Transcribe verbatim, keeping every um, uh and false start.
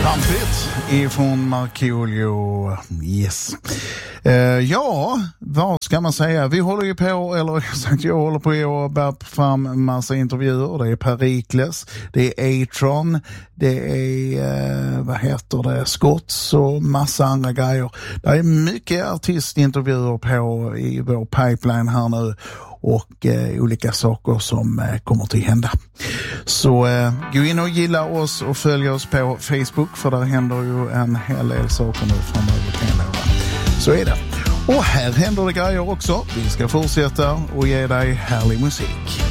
Pampigt ifrån Markoolio. Yes. Uh, ja, vad ska man säga? Vi håller ju på, eller sagt jag håller på att bära fram en massa intervjuer. Det är Perikles, det är A-Tron, det är, uh, vad heter det, Scotts och massa andra grejer. Det är mycket artistintervjuer på i vår pipeline här nu. Och eh, olika saker som eh, kommer till hända. Så eh, gå in och gilla oss och följ oss på Facebook, för där händer ju en hel del saker nu framöver, kan jag lova. Så är det. Och här händer det grejer också. Vi ska fortsätta och ge dig härlig musik.